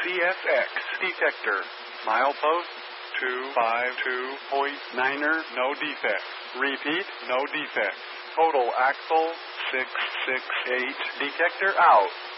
CSX detector. Milepost 252.9er, no defects. Repeat, no defects. Total axle 668. Detector out.